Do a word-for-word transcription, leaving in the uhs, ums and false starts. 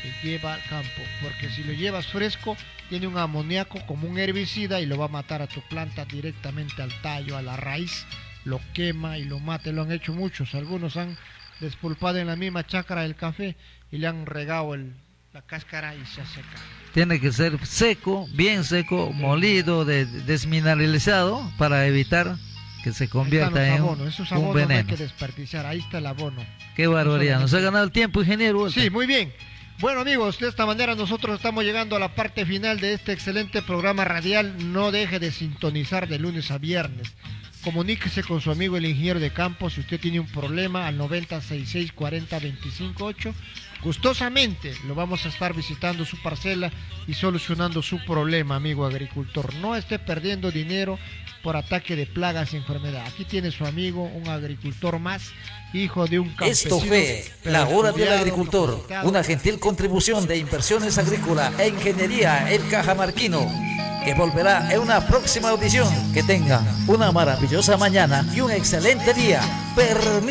se lleva al campo, porque si lo llevas fresco, tiene un amoníaco como un herbicida y lo va a matar a tu planta directamente al tallo, a la raíz, lo quema y lo mata. Lo han hecho muchos, algunos han despulpado en la misma chácara del café y le han regado el, la cáscara y se ha secado. Tiene que ser seco, bien seco, molido, de, desmineralizado, para evitar que se convierta en abonos. Esos un abonos veneno. no hay que desperdiciar, ahí está el abono. Qué barbaridad, nos ha ganado el tiempo, ingeniero. Sí, muy bien. Bueno, amigos, de esta manera nosotros estamos llegando a la parte final de este excelente programa radial. No deje de sintonizar de lunes a viernes. Comuníquese con su amigo el ingeniero de campo si usted tiene un problema al noventa, sesenta y seis, cuarenta, veinticinco, ocho. Gustosamente lo vamos a estar visitando su parcela y solucionando su problema, amigo agricultor. No esté perdiendo dinero por ataque de plagas y enfermedad. Aquí tiene su amigo, un agricultor más, hijo de un campesino. Esto fue La Hora del Agricultor, una gentil contribución de Inversiones Agrícola e Ingeniería El Cajamarquino, que volverá en una próxima audición. Que tengan una maravillosa mañana y un excelente día. Permiso.